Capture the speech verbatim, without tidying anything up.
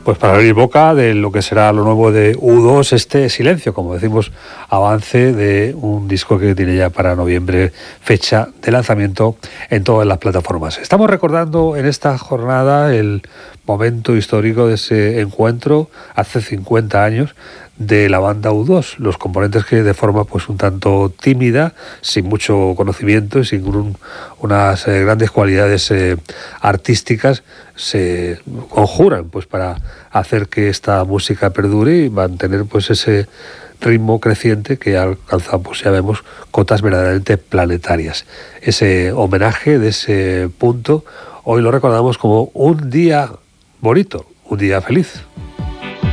Pues para abrir boca de lo que será lo nuevo de U dos, este Silencio, como decimos, avance de un disco que tiene ya para noviembre fecha de lanzamiento en todas las plataformas. Estamos recordando en esta jornada el momento histórico de ese encuentro hace cincuenta años de la banda U dos, los componentes que de forma pues un tanto tímida, sin mucho conocimiento y sin un, unas eh, grandes cualidades eh, artísticas, se conjuran pues para hacer que esta música perdure y mantener pues ese ritmo creciente que alcanza, pues ya vemos, cotas verdaderamente planetarias. Ese homenaje de ese punto hoy lo recordamos como un día bonito, un día feliz.